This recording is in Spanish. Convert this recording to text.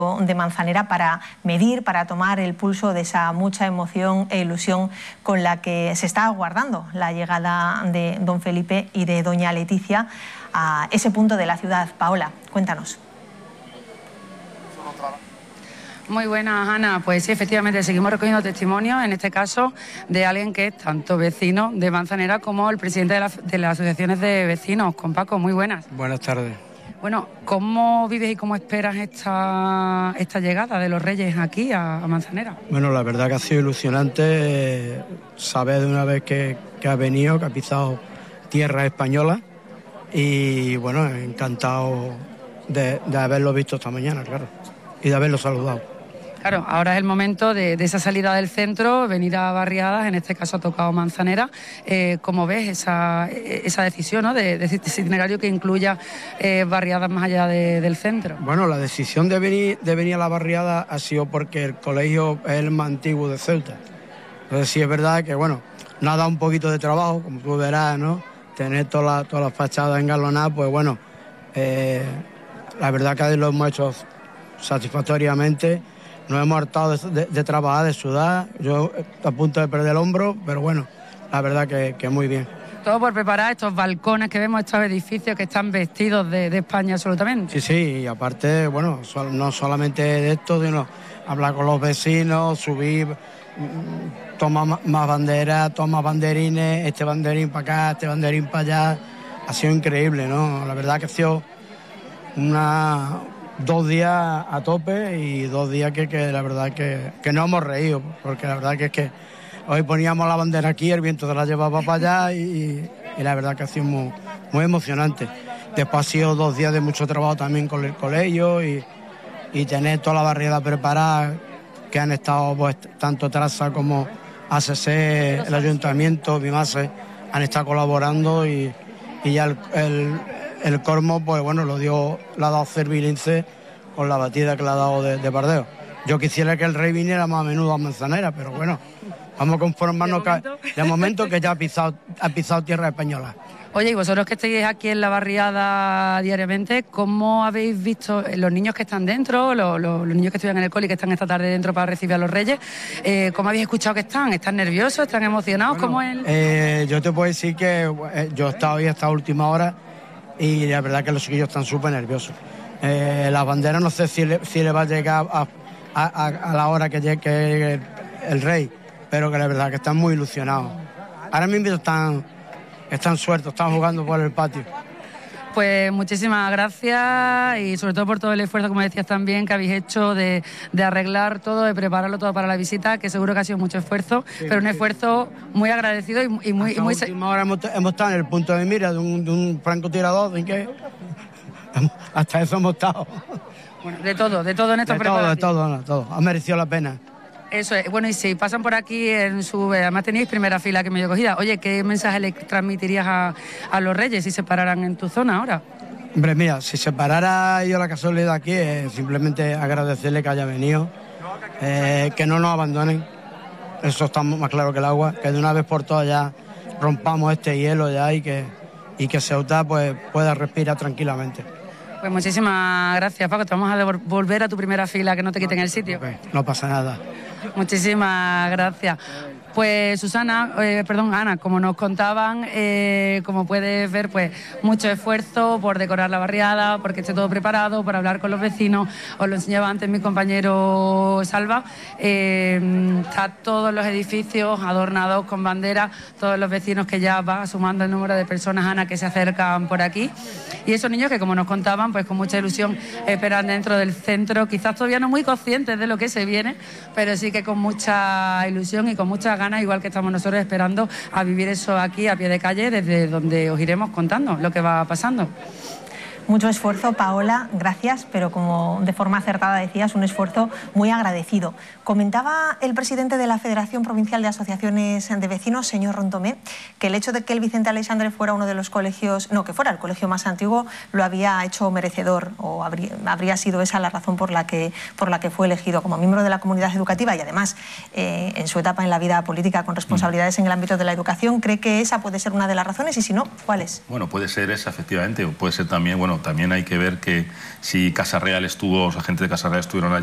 de Manzanera para medir, para tomar el pulso de esa mucha emoción e ilusión con la que se está aguardando la llegada de don Felipe y de doña Leticia a ese punto de la ciudad. Paola, cuéntanos. Muy buenas, Ana. Pues sí, efectivamente, seguimos recogiendo testimonios, en este caso, de alguien que es tanto vecino de Manzanera como el presidente de las asociaciones de vecinos. Con Paco, muy buenas. Buenas tardes. Bueno, ¿cómo vives y cómo esperas esta llegada de los Reyes aquí a Manzanera? Bueno, la verdad que ha sido ilusionante saber de una vez que ha venido, que ha pisado tierra española y bueno, encantado de haberlo visto esta mañana, claro, y de haberlo saludado. Claro, ahora es el momento de esa salida del centro, venir a barriadas, en este caso ha tocado Manzanera. ¿Cómo ves esa decisión, ¿no?, de ese itinerario que incluya barriadas más allá del centro? Bueno, la decisión de venir a la barriada ha sido porque el colegio es el más antiguo de Ceuta. Entonces sí es verdad que, bueno, nos ha dado un poquito de trabajo, como tú verás, ¿no? Tener todas las fachadas engalonadas, pues bueno, la verdad que lo hemos hecho satisfactoriamente. Nos hemos hartado de trabajar, de sudar. Yo a punto de perder el hombro, pero bueno, la verdad que muy bien. Todo por preparar estos balcones que vemos, estos edificios que están vestidos de España absolutamente. Sí, y aparte, bueno, no solamente de esto, sino hablar con los vecinos, subir, toma más banderas, toma banderines, este banderín para acá, este banderín para allá. Ha sido increíble, ¿no? La verdad que ha sido 2 días a tope y 2 días que la verdad que no hemos reído, porque la verdad que es que hoy poníamos la bandera aquí, el viento se la llevaba para allá y la verdad que ha sido muy emocionante. Después ha sido 2 días de mucho trabajo también con el colegio y tener toda la barriada preparada, que han estado pues tanto Traza como ACC, el Ayuntamiento, Bimase, han estado colaborando y ya el Cormo, pues bueno, lo ha dado Cervilince con la batida que le ha dado de Bardeo. Yo quisiera que el Rey viniera más a menudo a Manzanera, pero bueno, vamos a conformarnos de momento que ya ha pisado tierra española. Oye, y vosotros que estáis aquí en la barriada diariamente, ¿cómo habéis visto los niños que están dentro, los niños que estudian en el cole y que están esta tarde dentro para recibir a los Reyes? ¿Cómo habéis escuchado que están? ¿Están nerviosos? ¿Están emocionados? Bueno, ¿Cómo es? Yo te puedo decir que yo he estado hoy esta última hora y la verdad que los chiquillos están súper nerviosos. La bandera no sé si le va a llegar a la hora que llegue el Rey, pero que la verdad que están muy ilusionados. Ahora mismo están sueltos, están jugando por el patio. Pues muchísimas gracias y sobre todo por todo el esfuerzo, como decías también, que habéis hecho de arreglar todo, de prepararlo todo para la visita, que seguro que ha sido mucho esfuerzo, sí, pero un esfuerzo muy agradecido y muy... Ahora hemos estado en el punto de mira de un francotirador, ¿en qué? Hasta eso hemos estado. Bueno, de todo en estos preparativos. De todo. Ha merecido la pena. Eso es. Bueno, y si pasan por aquí, además tenéis primera fila que medio cogida. Oye, ¿qué mensaje le transmitirías a los Reyes si se pararan en tu zona ahora? Hombre, mira, si se parara yo la casualidad aquí, simplemente agradecerle que haya venido, que no nos abandonen, eso está más claro que el agua, que de una vez por todas ya rompamos este hielo ya y que Ceuta pues pueda respirar tranquilamente. Pues muchísimas gracias, Paco. Te vamos a volver a tu primera fila, que no te quiten el sitio. No pasa nada. Muchísimas gracias. Pues Ana, como nos contaban, como puedes ver, pues mucho esfuerzo por decorar la barriada, porque esté todo preparado, por hablar con los vecinos. Os lo enseñaba antes mi compañero Salva. Está todos los edificios adornados con banderas, todos los vecinos que ya va sumando el número de personas, Ana, que se acercan por aquí. Y esos niños que, como nos contaban, pues con mucha ilusión esperan dentro del centro, quizás todavía no muy conscientes de lo que se viene, pero sí que con mucha ilusión y con muchas ganas, igual que estamos nosotros esperando a vivir eso aquí a pie de calle, desde donde os iremos contando lo que va pasando. Mucho esfuerzo, Paola, gracias, pero como de forma acertada decías, un esfuerzo muy agradecido. Comentaba el presidente de la Federación Provincial de Asociaciones de Vecinos, señor Rontomé, que el hecho de que el Vicente Aleixandre fuera uno de los colegios, no, que fuera el colegio más antiguo, lo había hecho merecedor, o habría sido esa la razón por la que fue elegido como miembro de la comunidad educativa y además en su etapa en la vida política con responsabilidades en el ámbito de la educación. ¿Cree que esa puede ser una de las razones y si no, cuál es? Bueno, puede ser esa, efectivamente, o puede ser también, bueno, bueno, también hay que ver que si Casa Real estuvo, los agentes de Casa Real estuvieron allí